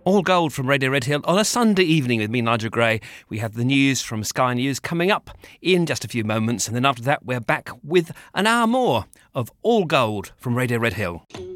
All Gold from Radio Red Hill on a Sunday evening with me, Nigel Gray. We have the news from Sky News coming up in just a few moments, and then after that we're back with an hour more of All Gold from Radio Red Hill.